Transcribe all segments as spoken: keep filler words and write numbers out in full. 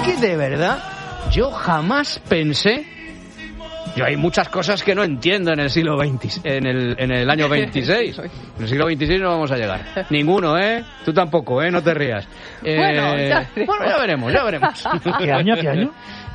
que de verdad yo jamás pensé. Yo hay muchas cosas que no entiendo en el siglo veinte, en el, en el año veintiséis. En el siglo veintiséis no vamos a llegar. Ninguno, ¿eh? Tú tampoco, ¿eh? No te rías. Eh, bueno, ya bueno, ya veremos, ya veremos. ¿Qué año, qué año?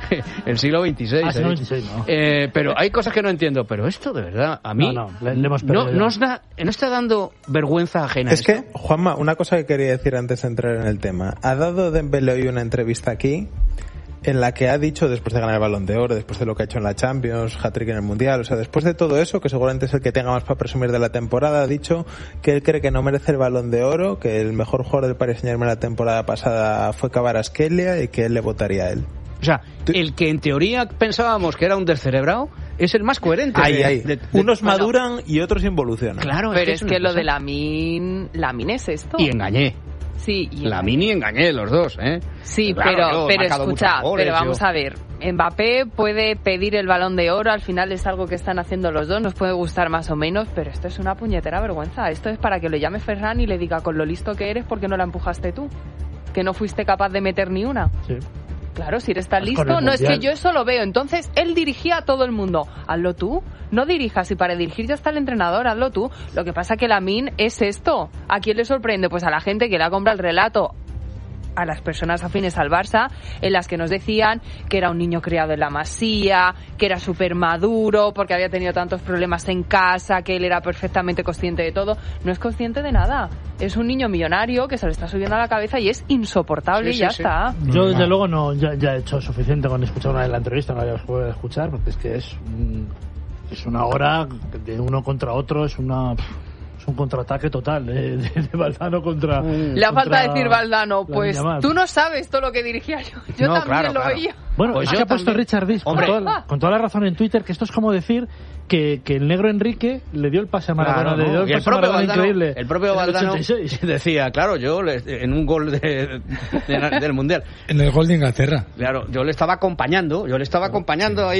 El siglo veintiséis. Ah, ¿eh? siglo veintiséis, no. Eh, pero hay cosas que no entiendo. Pero esto, de verdad, a mí No, no, le, le hemos no, perdido. no, os da, no está dando vergüenza ajena. Es esto. que, Juanma, una cosa que quería decir antes de entrar en el tema. Ha dado Dembélé hoy una entrevista aquí en la que ha dicho, después de ganar el Balón de Oro, después de lo que ha hecho en la Champions, hat-trick en el Mundial, o sea, después de todo eso, que seguramente es el que tenga más para presumir de la temporada, ha dicho que él cree que no merece el Balón de Oro, que el mejor jugador del Paris Saint-Germain la temporada pasada fue Kvaratskhelia y que él le votaría a él. O sea, el que en teoría pensábamos que era un descerebrado es el más coherente. Ahí, de, ahí. de- de- Unos bueno, maduran y otros involucionan. Claro, Pero es una que lo cosa. de Lamine... ¿Lamine es esto? Y engañé. Sí, y La mini engañé los dos, ¿eh? Sí, Claro, pero, yo he pero marcado escucha, muchos goles, pero vamos yo- a ver. Mbappé puede pedir el Balón de Oro, al final es algo que están haciendo los dos, nos puede gustar más o menos, pero esto es una puñetera vergüenza. Esto es para que lo llame Ferran y le diga con lo listo que eres, ¿por qué no la empujaste tú? Que no fuiste capaz de meter ni una. Sí. Claro, si eres tan Pues con listo, el no es que Mundial. yo eso lo veo. Entonces, él dirigía a todo el mundo. Hazlo tú. No dirijas. Y para dirigir ya está el entrenador, hazlo tú. Lo que pasa que Lamine es esto. ¿A quién le sorprende? Pues a la gente que le ha comprado el relato, a las personas afines al Barça, en las que nos decían que era un niño criado en la Masía, que era súper maduro, porque había tenido tantos problemas en casa, que él era perfectamente consciente de todo. No es consciente de nada. Es un niño millonario que se le está subiendo a la cabeza y es insoportable Sí, y ya sí, sí. está. Yo, desde luego, no ya, ya he hecho suficiente con escuchar una de la entrevista, no la voy a escuchar, porque es que es, un- es una hora de uno contra otro, es una... Es un contraataque total de, de, de Valdano contra... Le ha contra falta decir Valdano, la pues Yamal. tú no sabes todo lo que dirigía yo. Yo No, también claro, lo claro. oía. Bueno, Pues es yo que ha puesto también. Richard Dis con Hombre. toda, con toda la razón en Twitter que esto es como decir que, que el negro Enrique le dio el pase a Maradona. Claro, le dio ¿no? el Y el pase a propio Maradona Valdano, increíble. el propio en Valdano ochenta y seis. decía, claro, yo le- en un gol de, de- del Mundial, En el gol de Inglaterra. claro, yo le estaba acompañando, yo le estaba acompañando ahí.